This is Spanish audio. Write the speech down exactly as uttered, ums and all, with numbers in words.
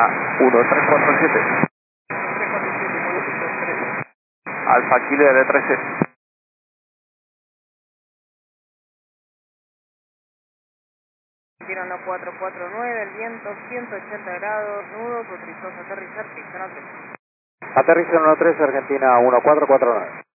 uno tres cuatro siete. Alfa Kilo L trece. Argentina uno cuatro cuatro nueve, el viento ciento ochenta grados, nudos, autorizó a aterrizar, pista. Aterriza uno tres, Argentina uno cuatro cuatro nueve.